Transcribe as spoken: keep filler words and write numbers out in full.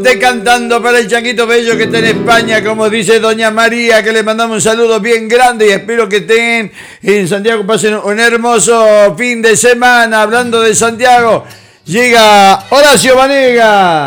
decantando para el Changuito Bello que está en España, como dice doña María, que le mandamos un saludo bien grande y espero que estén en Santiago, pasen un hermoso fin de semana. Hablando de Santiago, llega Horacio Vanega.